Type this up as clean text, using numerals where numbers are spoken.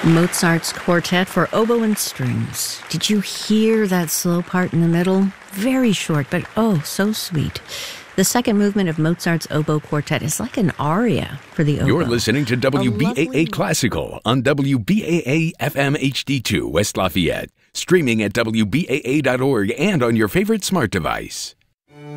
Mozart's Quartet for Oboe and Strings. Did you hear that slow part in the middle? Very short, but oh, so sweet. The second movement of Mozart's Oboe Quartet is like an aria for the oboe. You're listening to WBAA Classical on WBAA FM HD2 West Lafayette. Streaming at WBAA.org and on your favorite smart device.